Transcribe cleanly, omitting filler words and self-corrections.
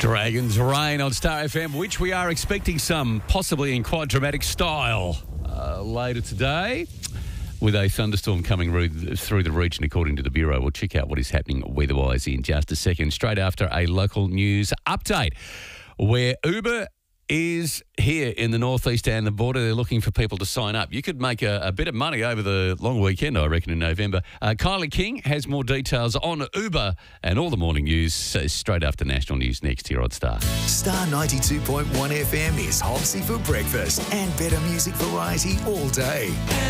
Dragons Rain on Star FM, which we are expecting some, possibly in quite dramatic style, later today, with a thunderstorm coming through the region, according to the Bureau. We'll check out what is happening weather-wise in just a second, straight after a local news update, where Uber is here in the northeast and the border. They're looking for people to sign up. You could make a bit of money over the long weekend, I reckon, in November. Kylie King has more details on Uber and all the morning news straight after national news next here on Star. Star 92.1 FM is Hobbsy for breakfast and better music variety all day.